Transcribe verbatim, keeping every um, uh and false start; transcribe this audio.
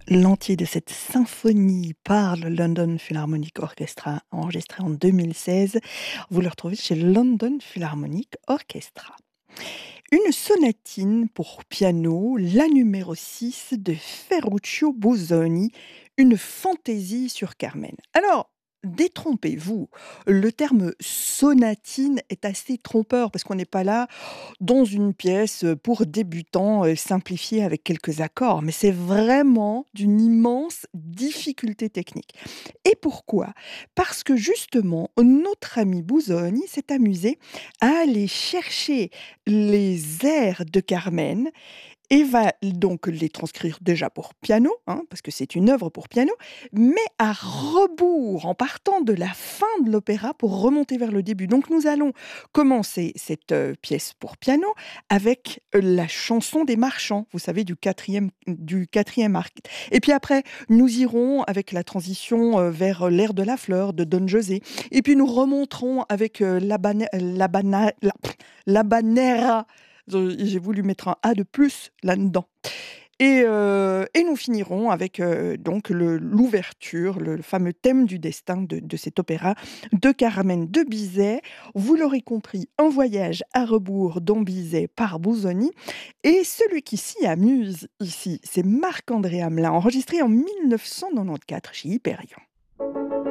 L'entier de cette symphonie par le London Philharmonic Orchestra, enregistré en deux mille seize. Vous le retrouvez chez London Philharmonic Orchestra. Une sonatine pour piano, la numéro six de Ferruccio Busoni, une fantaisie sur Carmen. Alors, détrompez-vous, le terme sonatine est assez trompeur parce qu'on n'est pas là dans une pièce pour débutants euh, simplifiée avec quelques accords, mais c'est vraiment d'une immense difficulté technique. Et pourquoi? Parce que justement, notre ami Busoni s'est amusé à aller chercher les airs de Carmen et va donc les transcrire déjà pour piano, hein, parce que c'est une œuvre pour piano, mais à rebours, en partant de la fin de l'opéra pour remonter vers le début. Donc nous allons commencer cette euh, pièce pour piano avec euh, la chanson des marchands, vous savez, du quatrième, du quatrième acte. Et puis après, nous irons avec la transition euh, vers l'air de la fleur de Don José. Et puis nous remonterons avec euh, la, bane- la, bana- la, la banera. Je- J'ai voulu mettre un A de plus là-dedans. Et, euh, et nous finirons avec euh, donc le- l'ouverture, le, le fameux thème du destin de, de cet opéra de Carmen de Bizet. Vous l'aurez compris, un voyage à rebours dont Bizet par Busoni. Et celui qui s'y amuse ici, c'est Marc-André Hamelin, enregistré en mille neuf cent quatre-vingt-quatorze chez Hyperion.